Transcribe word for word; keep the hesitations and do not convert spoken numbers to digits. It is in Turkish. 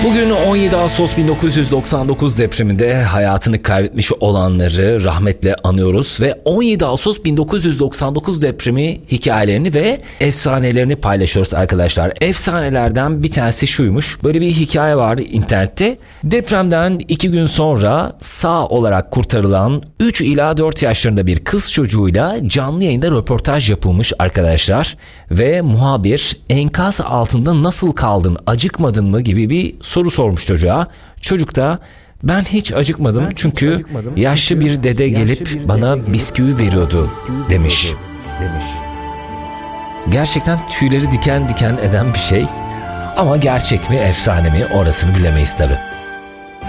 Bugün on yedi Ağustos bin dokuz yüz doksan dokuz depreminde hayatını kaybetmiş olanları rahmetle anıyoruz ve on yedi Ağustos bin dokuz yüz doksan dokuz depremi hikayelerini ve efsanelerini paylaşıyoruz arkadaşlar. Efsanelerden bir tanesi şuymuş. Böyle bir hikaye vardı internette. Depremden iki gün sonra sağ olarak kurtarılan üç ila dört yaşlarında bir kız çocuğuyla canlı yayında röportaj yapılmış arkadaşlar. Ve muhabir enkaz altında nasıl kaldın, acıkmadın mı gibi bir soru sormuş çocuğa. Çocuk da ben hiç acıkmadım ben çünkü hiç acıkmadım yaşlı çünkü bir dede gelip bir bana dede bisküvi veriyordu demiş. demiş. Gerçekten tüyleri diken diken eden bir şey ama gerçek mi efsane mi orasını bilemeyiz tabii.